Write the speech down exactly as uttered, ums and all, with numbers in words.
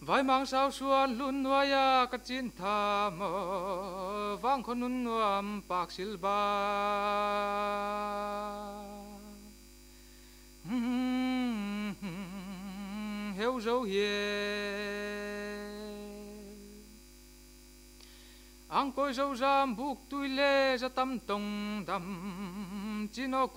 vai mang sao suan lun nuaya ka chin tha mo wang khon nun nuam pak silba heu dấu hiền ang coi dấu ram buk tui le ra tâm tông đam chỉ nó